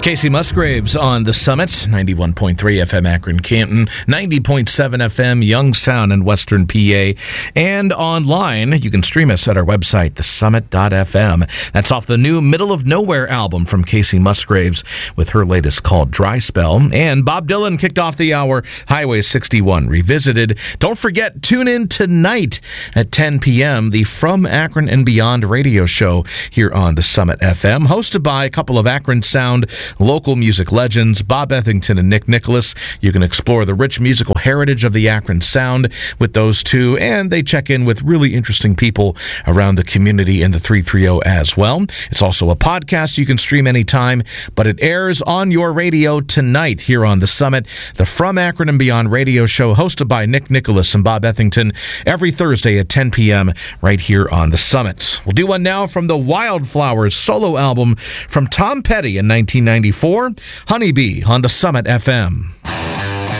Casey Musgraves on the Summit, 91.3 FM Akron, Canton, 90.7 FM Youngstown and Western PA, and online. You can stream us at our website, thesummit.fm. That's off the new Middle of Nowhere album from Casey Musgraves with her latest called Dry Spell. And Bob Dylan kicked off the hour, Highway 61 Revisited. Don't forget, tune in tonight at 10 p.m., the From Akron and Beyond radio show here on the Summit FM, hosted by a couple of Akron Sound local music legends, Bob Ethington and Nick Nicholas. You can explore the rich musical heritage of the Akron Sound with those two, and they check in with really interesting people around the community in the 330 as well. It's also a podcast you can stream anytime, but it airs on your radio tonight here on the Summit, the From Akron and Beyond radio show hosted by Nick Nicholas and Bob Ethington every Thursday at 10 p.m. right here on the Summit. We'll do one now from the Wildflowers solo album from Tom Petty in 1994, Honeybee on the Summit FM.